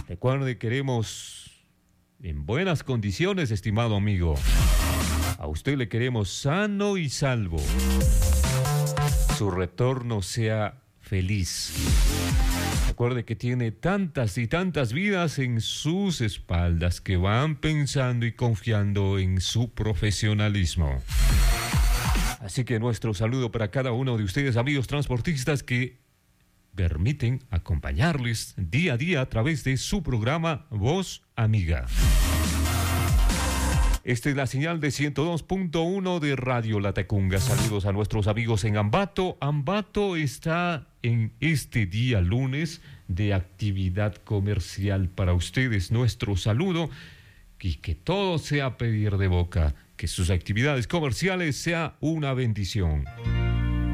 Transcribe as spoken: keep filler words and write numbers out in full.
Recuerde, queremos en buenas condiciones, estimado amigo. A usted le queremos sano y salvo. Su retorno sea feliz. Recuerde que tiene tantas y tantas vidas en sus espaldas que van pensando y confiando en su profesionalismo. Así que nuestro saludo para cada uno de ustedes, amigos transportistas, que permiten acompañarles día a día a través de su programa Voz Amiga. Esta es la señal de ciento dos punto uno de Radio Latacunga. Saludos a nuestros amigos en Ambato. Ambato está en este día lunes de actividad comercial para ustedes. Nuestro saludo y que todo sea pedir de boca, que sus actividades comerciales sea una bendición.